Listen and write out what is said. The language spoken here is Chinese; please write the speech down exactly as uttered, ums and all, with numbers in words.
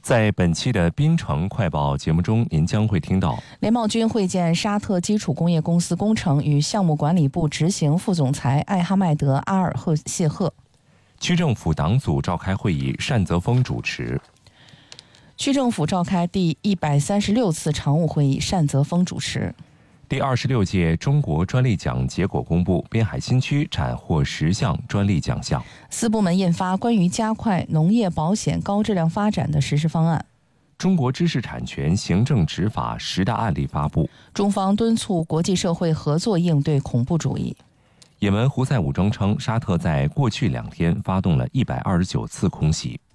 在本期的槟城快报节目中，您将会听到联茂军会见沙特基础工业公司工程与项目管理部执行副总裁艾哈迈德·阿尔赫谢赫。 区政府党组召开会议，单泽峰主持。 区政府召开第一百三十六次常务会议，单泽峰主持。 第二十六届中国专利奖结果公布，滨海新区斩获十项专利奖项。 四部门印发关于加快农业保险高质量发展的实施方案。 中国知识产权行政执法十大案例发布。 中方敦促国际社会合作应对恐怖主义。 也门胡塞武装称，沙特在过去两天发动了一百二十九次空袭。